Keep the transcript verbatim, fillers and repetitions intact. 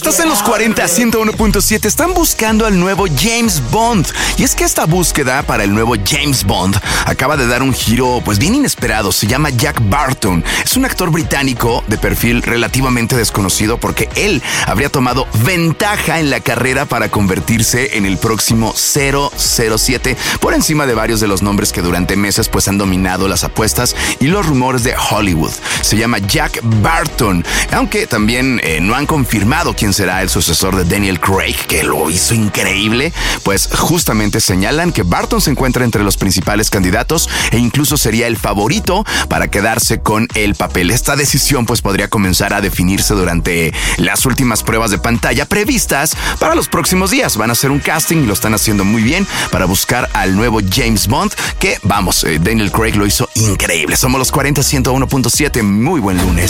Estás en los cuarenta, ciento uno punto siete. Están buscando al nuevo James Bond. Y es que esta búsqueda para el nuevo James Bond acaba de dar un giro pues bien inesperado. Se llama Jack Burton. Es un actor británico de perfil relativamente desconocido porque él habría tomado ventaja en la carrera para convertirse en el próximo cero cero siete por encima de varios de los nombres que durante meses pues han dominado las apuestas y los rumores de Hollywood. Se llama Jack Burton, aunque también eh, no han confirmado quién será el sucesor de Daniel Craig, que lo hizo increíble, pues justamente señalan que Burton se encuentra entre los principales candidatos e incluso sería el favorito para quedarse con el papel. Esta decisión pues podría comenzar a definirse durante las últimas pruebas de pantalla previstas para los próximos días. Van a hacer un casting y lo están haciendo muy bien para buscar al nuevo James Bond, que vamos, eh, Daniel Craig lo hizo increíble. Somos los cuarenta, ciento uno punto siete. Muy buen lunes.